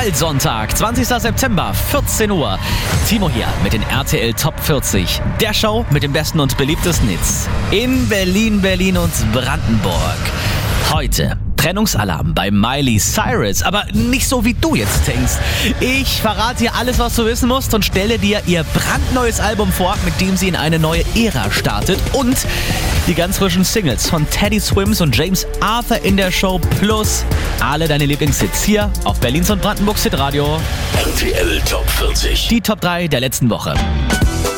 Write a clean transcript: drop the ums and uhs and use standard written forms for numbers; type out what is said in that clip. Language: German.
Wahlsonntag, 20. September, 14 Uhr. Timo hier mit den RTL Top 40. Der Show mit den besten und beliebtesten Hits. In Berlin, Berlin und Brandenburg. Heute Trennungsalarm bei Miley Cyrus, aber nicht so wie du jetzt denkst. Ich verrate dir alles, was du wissen musst und stelle dir ihr brandneues Album vor, mit dem sie in eine neue Ära startet, und die ganz frischen Singles von Teddy Swims und James Arthur in der Show, plus alle deine Lieblingshits hier auf Berlins und Brandenburgs Hitradio. RTL Top 40. Die Top 3 der letzten Woche.